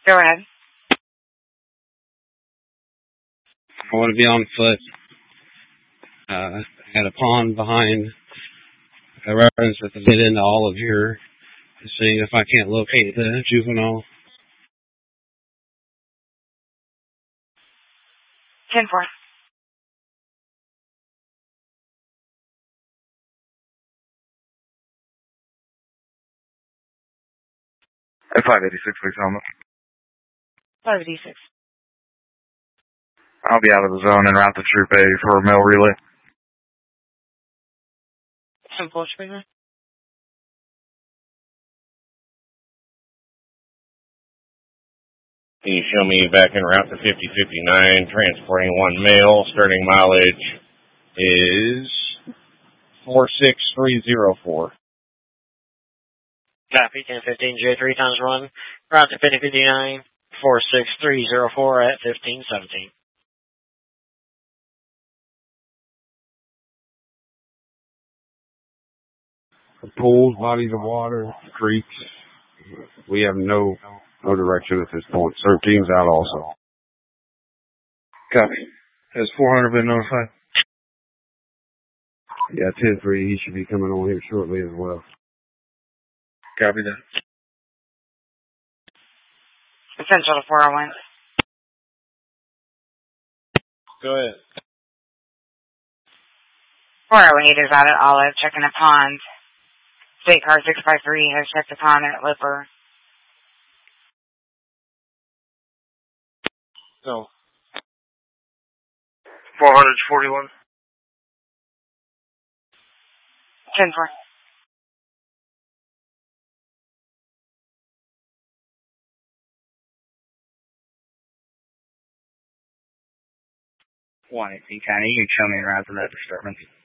Go ahead. I want to be on foot. At a pond behind a reference that get into all of your, seeing if I can't locate the juvenile. 10-4. At 586, please, helmet. 586. I'll be out of the zone and route to Troop A for a mail relay. 10-4, speaker. Can you show me back en route to 5059, transporting one mail, starting mileage is 46304. Copy, 1015 J3 times 1, route to 5059, 46304 at 1517. Pools, bodies of water, creeks. We have no direction at this point. Surf team's out also. Copy. Has 400 been notified? Yeah, 10-3. He should be coming on here shortly as well. Copy that. Essential to 401. Go ahead. 408 is out at Olive, checking a pond. State car 653 has checked a pond at Lipper. No. 441. 10-4. County, you can show me around for that disturbance.